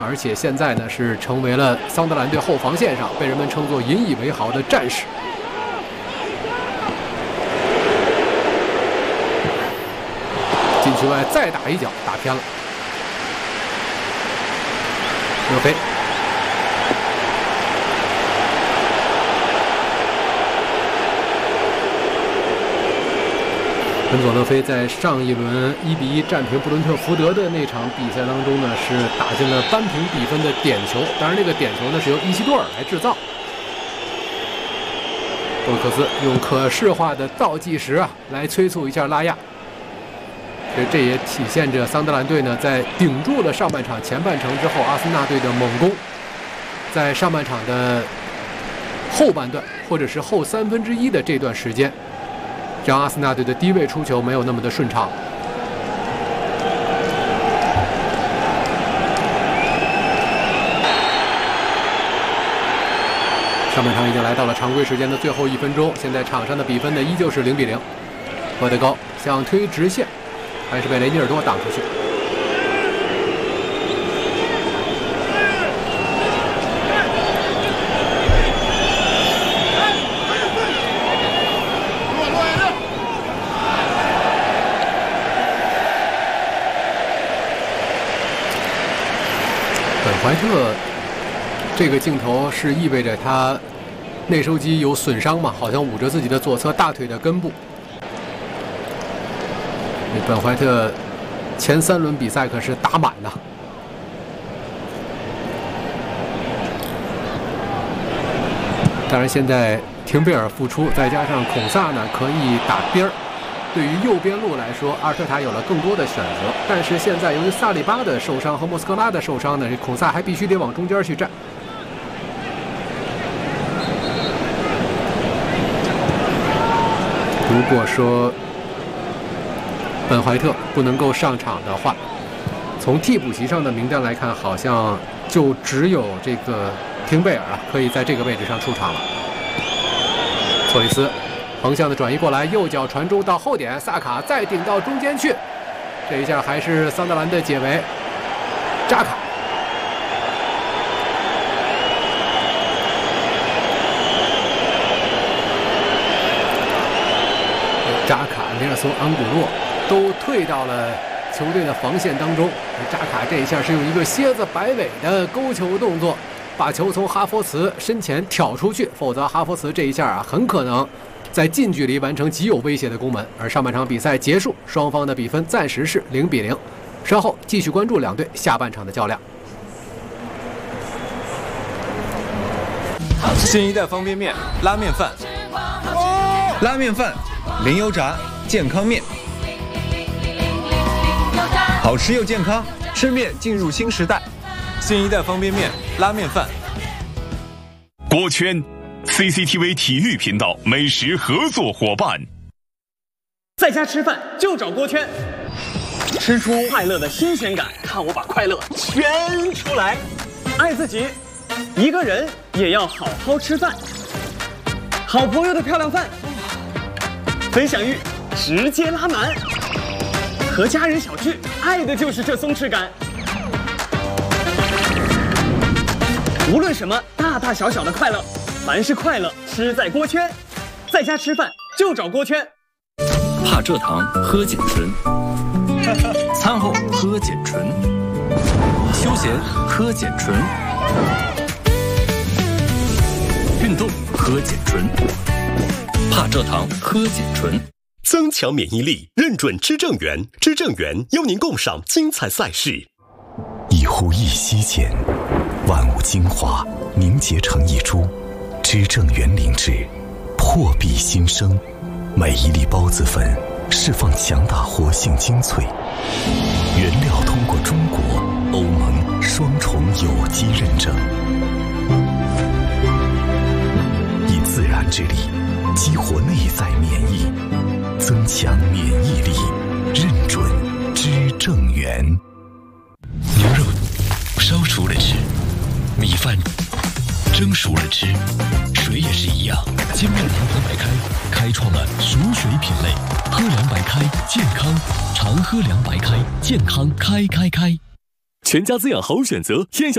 而且现在呢是成为了桑德兰队后防线上被人们称作引以为豪的战士。禁区外再打一脚，打偏了。勒菲，本佐勒菲在上一轮1-1战平布伦特福德的那场比赛当中呢，是打进了扳平比分的点球。当然，这个点球呢是由伊西多尔来制造。博克斯用可视化的倒计时来催促一下拉亚。所以这也体现着桑德兰队呢在顶住了上半场前半程之后，阿森纳队的猛攻，在上半场的后半段或者是后1/3的这段时间，让阿森纳队的低位出球没有那么的顺畅。上半场已经来到了常规时间的最后1分钟，现在场上的比分呢依旧是0-0。赫德高想推直线，还是被雷尼尔多挡出去。本怀特这个镜头是意味着他内收肌有损伤嘛？好像捂着自己的左侧大腿的根部。本怀特前3轮比赛可是打满的。当然，现在廷贝尔复出，再加上孔萨呢可以打边儿，对于右边路来说，阿尔特塔有了更多的选择。但是现在由于萨里巴的受伤和莫斯科拉的受伤呢，孔萨还必须得往中间去站。如果说本怀特不能够上场的话，从替补席上的名单来看，好像就只有这个廷贝尔可以在这个位置上出场了。索里斯横向的转移过来，右脚传中到后点，萨卡再顶到中间去，这一下还是桑德兰的解围，扎卡。扎卡、梅尔松、安古洛都退到了球队的防线当中。扎卡这一下是用一个蝎子摆尾的勾球动作，把球从哈弗茨身前挑出去，否则哈弗茨这一下很可能在近距离完成极有威胁的攻门。而上半场比赛结束，双方的比分暂时是0-0。稍后继续关注两队下半场的较量。 新一代方便面拉面饭， 拉面饭。零油炸健康面，好吃又健康，吃面进入新时代。 新一代方便面拉面饭。 锅圈 CCTV 体育频道美食合作伙伴。 在家吃饭就找锅圈，吃出快乐的新鲜感，看我把快乐圈出来。爱自己，一个人也要好好吃饭。好朋友的漂亮饭。分享欲直接拉满，和家人小聚，爱的就是这松弛感。无论什么大大小小的快乐，凡是快乐吃在锅圈，在家吃饭就找锅圈。 怕蔗糖喝碱醇，餐后喝碱醇，休闲喝碱醇，运动喝碱醇。怕蔗糖喝碱醇， 增强免疫力，认准知正源。知正源邀您共赏精彩赛事。 一呼一吸间，万物精华凝结成一株。知正源灵芝，破壁新生。每一粒孢子粉释放强大活性精粹，原料通过中国、欧盟双重有机认证，以自然之力激活内在免疫，增强免疫力，认准知正源。 牛肉烧熟了吃，米饭蒸熟了吃，水也是一样。金麦阳光白开开创了熟水品类，喝凉白开健康，常喝凉白开健康开。全家滋养好选择，天下。